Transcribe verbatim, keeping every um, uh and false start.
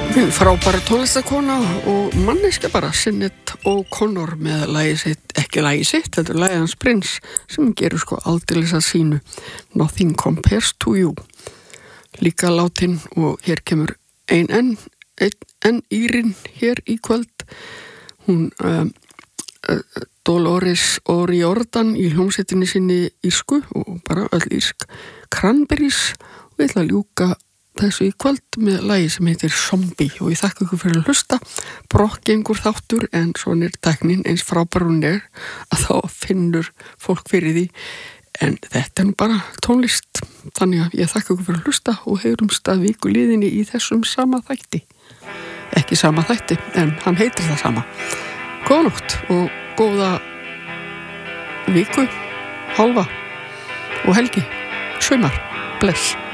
Frábæra tónlistakona og manneskja bara Sinead O'Connor með lagið sitt, ekki lagið sitt, þetta er lagið hans Prins sem gerur sko aldeilis að sínu Nothing Compares to You. Líka látin og hér kemur ein enn ein, en Írin hér í kvöld. Hún um, uh, Dolores O'Riordan í hljómsveitinni sinni írsku og bara öll írsk Cranberries og við ætla að ljúka þessu í kvöld með lagi sem heitir Zombie og ég þakka ykkur fyrir að hlusta. Brokkgengur þáttur en svona er tæknin eins frábær hún er að þá finnur fólk fyrir því en þetta er nú bara tónlist þannig að ég þakka ykkur fyrir að hlusta og heyrumst að viku liðinni í þessum sama þætti. Ekki sama þætti en hann heitir það sama. Góða nótt og góða viku, hálfa og helgi, sumar, bless.